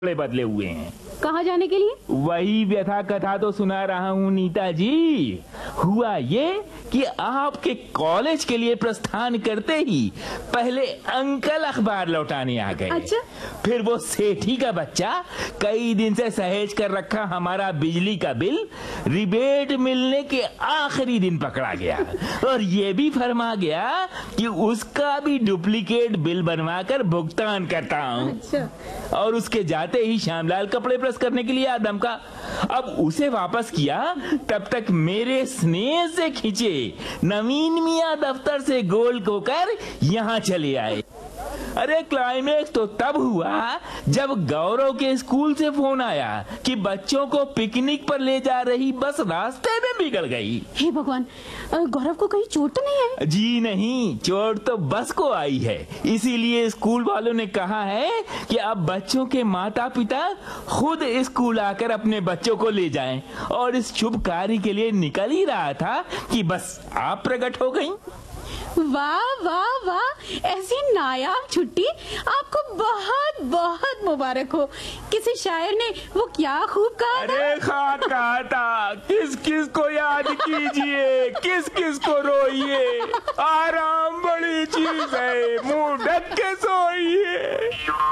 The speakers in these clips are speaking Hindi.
कपड़े बदले हुए हैं। कहाँ जाने के लिए? वही व्यथा कथा तो सुना रहा हूँ नीता जी। हुआ ये कि आपके कॉलेज के लिए प्रस्थान करते ही पहले अंकल अखबार लौटाने आ गए। अच्छा? फिर वो सेठी का बच्चा कई दिन से सहेज कर रखा हमारा बिजली का बिल रिबेट मिलने के आखिरी दिन पकड़ा गया और ये भी फरमा गया कि उसका भी डुप्लीकेट बिल बनवा कर भुगतान करता हूँ। अच्छा। और उसके जाते ही श्यामलाल कपड़े प्रेस करने के लिए आदम का। अब उसे वापस किया तब तक मेरे स्नेह से खींचे नवीन मियां दफ्तर से गोल होकर यहाँ चले आए। अरे क्लाइमेक्स तो तब हुआ जब गौरव के स्कूल से फोन आया कि बच्चों को पिकनिक पर ले जा रही बस रास्ते में बिगड़ गई। हे भगवान, गौरव को कहीं चोट तो नहीं है? जी नहीं, चोट तो बस को आई है। इसीलिए स्कूल वालों ने कहा है कि अब बच्चों के माता पिता खुद स्कूल आकर अपने बच्चों को ले जाएं। और इस शुभ कार्य के लिए निकल ही रहा था कि बस आप प्रकट हो गईं। वाह वाह वाह, ऐसी नायाब छुट्टी आपको बहुत बहुत मुबारक हो। किसी शायर ने वो क्या खूब कहा था? अरे कहा था, किस किस को याद कीजिए, किस किस को रोइए, आराम बड़ी चीज है, मुंह ढक के सोइए।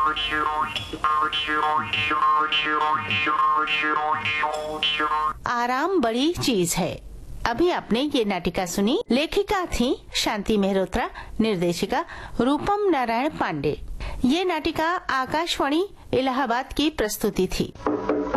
आराम बड़ी चीज है। अभी आपने ये नाटिका सुनी। लेखिका थी शांति मेहरोत्रा, निर्देशिका रूपम नारायण पांडे। ये नाटिका आकाशवाणी इलाहाबाद की प्रस्तुति थी।